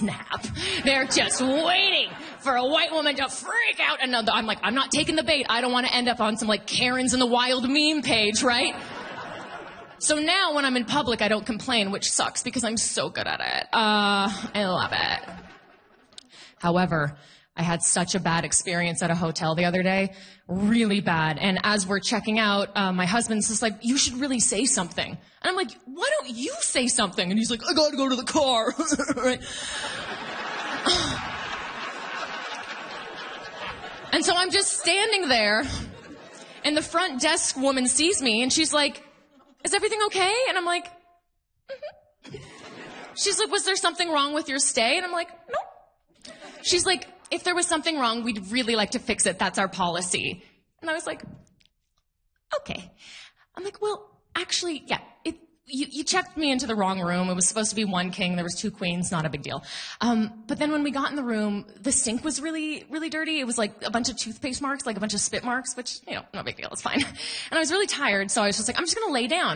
snap. They're just waiting for a white woman to freak out. And I'm like, I'm not taking the bait. I don't want to end up on some like Karen's in the Wild meme page, right? So now when I'm in public, I don't complain, which sucks because I'm so good at it. I love it. However, I had such a bad experience at a hotel the other day, really bad. And as we're checking out, my husband's just like, you should really say something. And I'm like, why don't you say something? And he's like, I gotta go to the car. Right? And so I'm just standing there, and the front desk woman sees me, and she's like, is everything okay? And I'm like, mm-hmm. She's like, was there something wrong with your stay? And I'm like, no. She's like, if there was something wrong, we'd really like to fix it. That's our policy. And I was like, okay. I'm like, well, actually, yeah, you checked me into the wrong room. It was supposed to be one king. There was two queens. Not a big deal. But then when we got in the room, the sink was really, really dirty. It was like a bunch of toothpaste marks, like a bunch of spit marks, which, no big deal. It's fine. And I was really tired. So I was just like, I'm just going to lay down.